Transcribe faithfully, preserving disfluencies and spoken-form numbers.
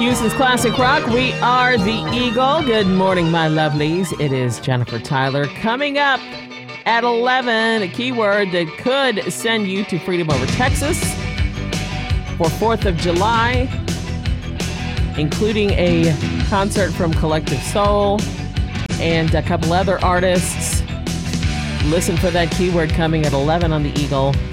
Houston's Classic Rock. We are the Eagle. Good morning, my lovelies. It is Jennifer Tyler. Coming up at eleven, a keyword that could send you to Freedom Over Texas for fourth of July, including a concert from Collective Soul and a couple other artists. Listen for that keyword coming at eleven on the Eagle.